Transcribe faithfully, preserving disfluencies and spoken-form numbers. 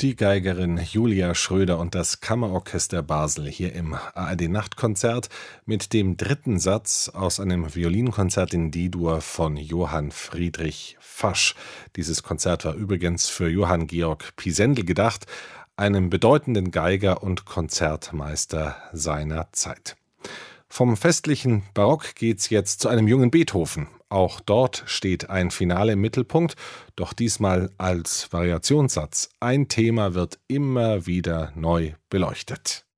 Die Geigerin Julia Schröder und das Kammerorchester Basel hier im A R D-Nachtkonzert mit dem dritten Satz aus einem Violinkonzert in D-Dur von Johann Friedrich Fasch. Dieses Konzert war übrigens für Johann Georg Pisendel gedacht, einem bedeutenden Geiger und Konzertmeister seiner Zeit. Vom festlichen Barock geht's jetzt zu einem jungen Beethoven. Auch dort steht ein Finale im Mittelpunkt, doch diesmal als Variationssatz. Ein Thema wird immer wieder neu beleuchtet.